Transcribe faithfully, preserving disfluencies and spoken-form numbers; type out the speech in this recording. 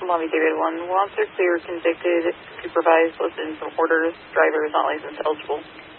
from Lobby David one. Will officer clear convicted, supervised, listed in some orders, driver is not license eligible.